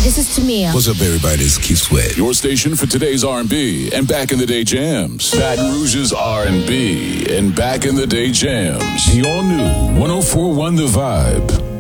this is Tamia. What's up, everybody? This is Keith Sweat. Your station for today's R&B and back in the day jams. Baton Rouge's R&B and back in the day jams. The all new 104.1 The Vibe.